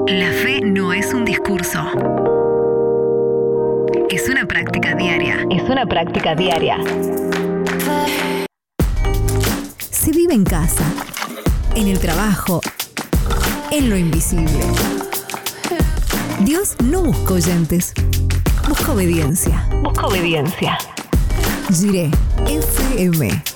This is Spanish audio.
La fe no es un discurso. Es una práctica diaria. Es una práctica diaria. Se vive en casa, en el trabajo, en lo invisible. Dios no busca oyentes, busca obediencia. Busca obediencia. Jiré FM.